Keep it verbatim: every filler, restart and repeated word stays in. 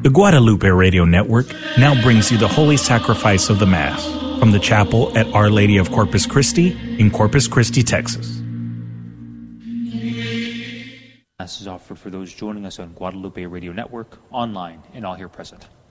The Guadalupe Radio Network now brings you the Holy Sacrifice of the Mass from the chapel at Our Lady of Corpus Christi in Corpus Christi, Texas. Mass is offered for those joining us on Guadalupe Radio Network, online, and all here present.